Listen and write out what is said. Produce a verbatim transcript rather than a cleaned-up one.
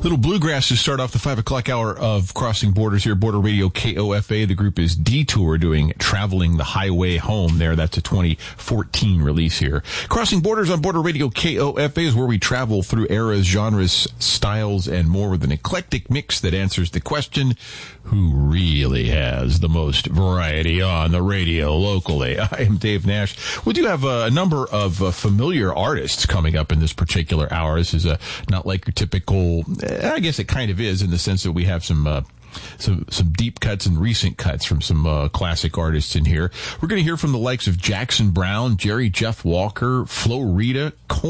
Little bluegrass to start off the five o'clock hour of Crossing Borders here, Border Radio K O F A. The group is Detour doing Traveling the Highway Home there. That's a twenty fourteen release here. Crossing Borders on Border Radio K O F A is where we travel through eras, genres, styles, and more with an eclectic mix that answers the question, who really has the most variety on the radio locally? I am Dave Nash. We do have a number of uh, familiar artists coming up in this particular hour. This is a, not like your typical, I guess it kind of is in the sense that we have some uh, some some deep cuts and recent cuts from some uh, classic artists in here. We're going to hear from the likes of Jackson Browne, Jerry Jeff Walker, Flo Rida,